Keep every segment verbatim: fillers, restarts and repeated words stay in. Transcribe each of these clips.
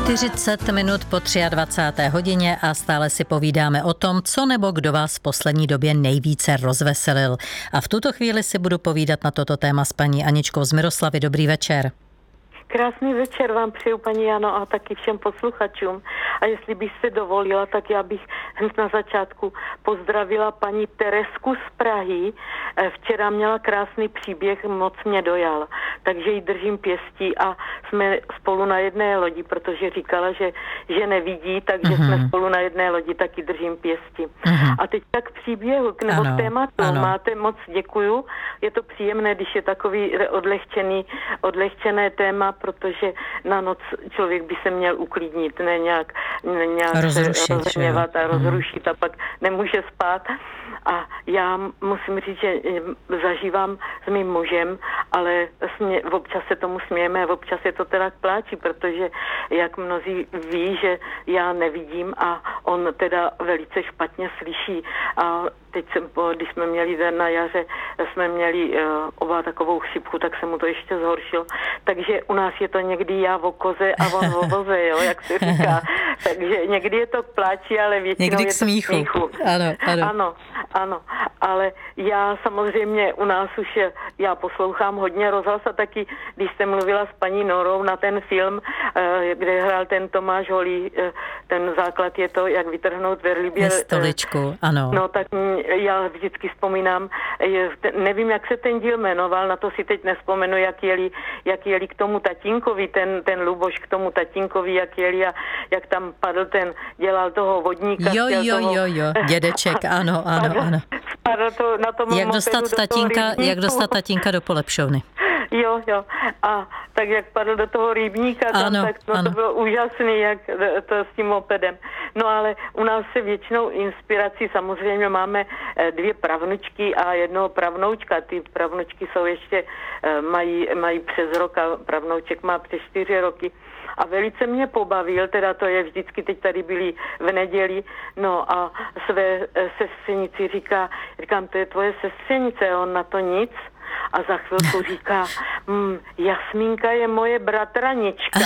čtyřicet minut po dvacáté třetí hodině a stále si povídáme o tom, co nebo kdo vás v poslední době nejvíce rozveselil. A v tuto chvíli si budu povídat na toto téma s paní Aničkou z Miroslavy. Dobrý večer. Krásný večer vám přeju, paní Jano, a taky všem posluchačům. A jestli byste dovolila, tak já bych hned na začátku pozdravila paní Teresku z Prahy. Včera měla krásný příběh, moc mě dojal. Takže ji držím pěstí a jsme spolu na jedné lodi, protože říkala, že, že nevidí, takže mm-hmm. jsme spolu na jedné lodi, taky držím pěstí. Mm-hmm. A teď tak příběhu, nebo ano, k tématu, ano. máte moc děkuju. Je to příjemné, když je takový odlehčený, odlehčené téma, protože na noc člověk by se měl uklidnit, ne nějak, ne nějak rozrušit, rozhněvat a rozrušit a pak nemůže spát. A já musím říct, že zažívám s mým mužem, ale smě, občas se tomu smějeme, občas je to teda k pláči, protože jak mnozí ví, že já nevidím a on teda velice špatně slyší. A teď jsem, když jsme měli den na jaře, jsme měli uh, oba takovou chřipku, tak se mu to ještě zhoršilo. Takže u nás je to někdy já v koze a on v voze, jo, jak se říká. Takže někdy je to k pláči, ale většinou někdy je k smíchu. to k smíchu. Ano, ano. ano, ano. Ale já samozřejmě u nás už je, já poslouchám hodně rozhlas a taky, když jste mluvila s paní Norou na ten film, uh, kde hrál ten Tomáš Holý, uh, ten základ je to, jak vytrhnout verlibě stoličku, ano. No tak já vždycky vzpomínám, nevím, jak se ten díl jmenoval, na to si teď nespomenu, jak jeli, jak jeli k tomu tatínkovi, ten, ten Luboš k tomu tatínkovi, jak jeli a jak tam padl ten, dělal toho vodníka. Jo, jo, toho, jo, jo, dědeček, ano, ano, padl, ano. Spadl to na tom jak dostat, do tatínka, jak dostat tatínka do polepšovny. Jo, jo. A tak jak padl do toho rybníka, tam, ano, tak no, to bylo úžasný, jak to s tím mopedem. No ale u nás se většinou inspirací, samozřejmě máme dvě pravnučky a jednoho pravnoučka. Ty pravnučky jsou ještě, mají, mají přes rok a pravnouček má přes čtyři roky. A velice mě pobavil, teda to je vždycky, teď tady byli v neděli, no a své sestřenici říká, říkám, to je tvoje sestřenice, on na to nic. A za chvilku říká, hm, Jasmínka je moje bratranička.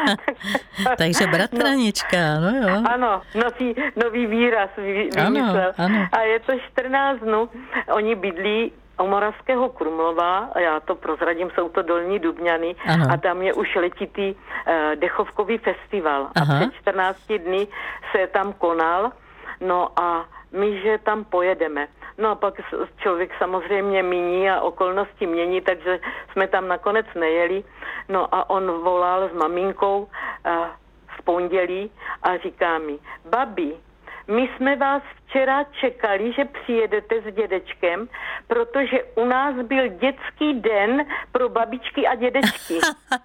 Takže bratranička, no, no jo. Ano, nový, nový výraz vymyslel. Ano, ano. A je to čtrnáct dnů. Oni bydlí u Moravského Krumlova, a já to prozradím, jsou to Dolní Dubňany, ano. A tam je už letitý uh, dechovkový festival. Aha. A před čtrnácti dny se tam konal, no a my, že tam pojedeme. No a pak člověk samozřejmě míní a okolnosti mění, takže jsme tam nakonec nejeli. No a on volal s maminkou uh, v pondělí a říká mi, babi, my jsme vás včera čekali, že přijedete s dědečkem, protože u nás byl dětský den pro babičky a dědečky.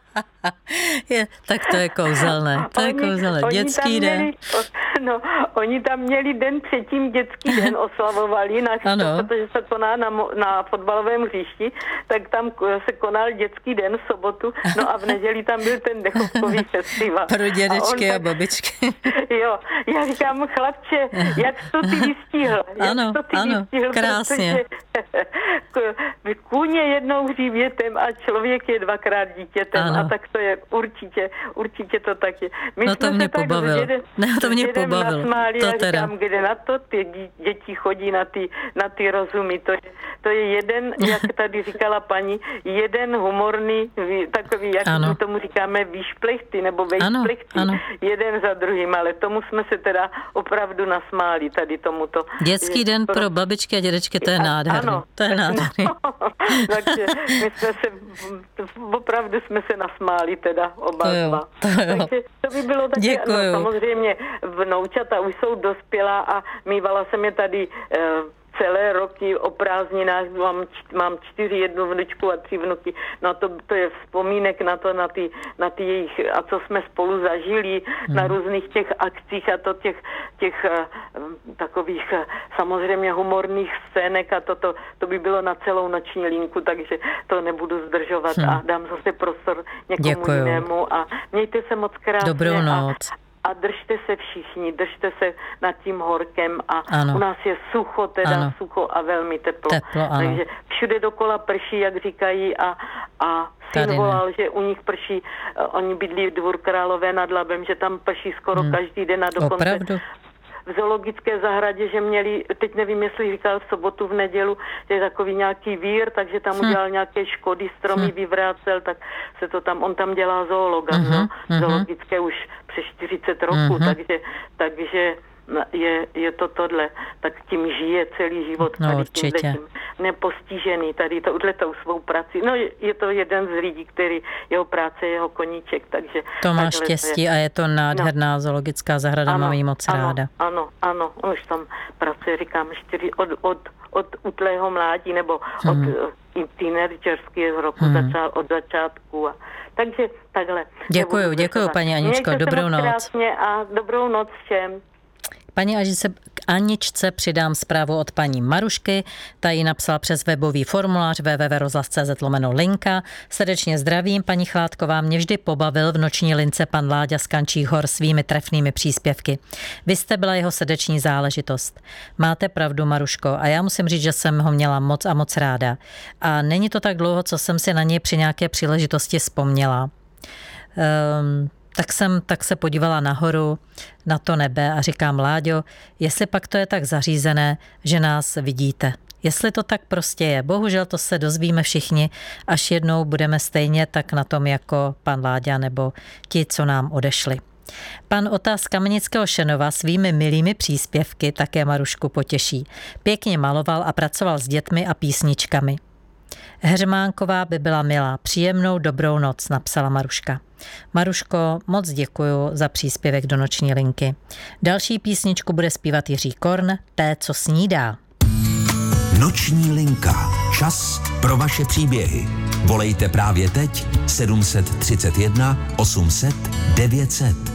je, tak to je kouzelné. To oni, je kouzelné. Dětský den. Měli, no, oni tam měli den předtím dětský den, oslavovali, na, protože se koná na, na fotbalovém hřišti, tak tam se konal dětský den v sobotu, no a v neděli tam byl ten dechovkový festival. Pro dědečky a, a tak, babičky. Jo, já říkám, chlapče, jak to ty vystihl? Ano, to ty ano, vystihl, krásně. Kůň je jednou hříbětem a člověk je dvakrát dítětem. Ano. A tak to je určitě, určitě to tak je. My no to mě pobavilo. Dědem, no to mě pobavilo. To teda. Říkám, kde na to ty děti chodí, na ty, na ty rozumy. To je, to je jeden, jak tady říkala paní, jeden humorný, takový, jak ano. my tomu říkáme, výšplechty, nebo vejšplechty. Jeden za druhým, ale tomu jsme se teda opravdu nasmáli tady tomuto. Dětský den pro babičky a dědečky, to je nádherný. Ano. To je nádherný. No, takže my jsme se, opravdu jsme se nasmáli teda oba to jo, dva. To takže to by bylo taky, no, samozřejmě vnoučata už jsou dospělá a mývala jsem je tady eh, celé roky o prázdninách, mám, mám čtyři, jednu vnučku a tři vnuky, no to, to je vzpomínek na to, na ty, na ty jejich, a co jsme spolu zažili hmm. na různých těch akcích a to těch, těch uh, takových uh, samozřejmě humorných scének a to, to, to by bylo na celou noční linku, takže to nebudu zdržovat hmm. a dám zase prostor někomu Děkuju. jinému a mějte se moc krásně. Dobrou noc. a držte se všichni, držte se nad tím horkem a ano. u nás je sucho, teda ano. sucho a velmi teplo. teplo Takže všude dokola prší, jak říkají a, a syn volal, že u nich prší, uh, oni bydlí v Dvůr Králové nad Labem, že tam prší skoro hmm. každý den a dokonce Opravdu? v zoologické zahradě, že měli, teď nevím, jestli říkal v sobotu, v nedělu, že je takový nějaký vír, takže tam hmm. udělal nějaké škody, stromy hmm. vyvrácel, tak se to tam, on tam dělá zoologa, hmm. no, zoologické už přes čtyřicet roků, hmm. takže, takže je, je to tohle, tak tím žije celý život, tady no, tímhle tím nepostižený, tady touhletou svou prací. No je, je to jeden z lidí, který jeho práce, jeho koníček, takže... To má štěstí je. A je to nádherná no. zoologická zahrada, ano, mám jí moc ano, ráda. Ano, ano, už tam pracuje, říkám, čtyři, od, od, od útlého mládí, nebo hmm. od teenagerského roku hmm. začal, od začátku. A, takže takhle. Děkuju, děkuju, paní Aničko, Mějte dobrou noc. Krásně a dobrou noc všem. Paní Aničce přidám zprávu od paní Marušky, ta ji napsala přes webový formulář w w w tečka rozhlas tečka c z lomeno linka. Srdečně zdravím, paní Chládková, mě vždy pobavil v noční lince pan Láďa z Kančích hor svými trefnými příspěvky. Vy jste byla jeho srdeční záležitost. Máte pravdu, Maruško, a já musím říct, že jsem ho měla moc a moc ráda. A není to tak dlouho, co jsem si na něj při nějaké příležitosti vzpomněla. Um, Tak jsem tak se podívala nahoru, na to nebe a říkám, Láďo, jestli pak to je tak zařízené, že nás vidíte. Jestli to tak prostě je. Bohužel to se dozvíme všichni, až jednou budeme stejně tak na tom jako pan Láďa nebo ti, co nám odešli. Pan Ota z Kamenického Šenova svými milými příspěvky také Marušku potěší. Pěkně maloval a pracoval s dětmi a písničkami. Heřmánková by byla milá. Příjemnou dobrou noc, napsala Maruška. Maruško, moc děkuju za příspěvek do noční linky. Další písničku bude zpívat Jiří Korn, Té, co snídá. Noční linka. Čas pro vaše příběhy. Volejte právě teď sedm set třicet jedna osm set devět set.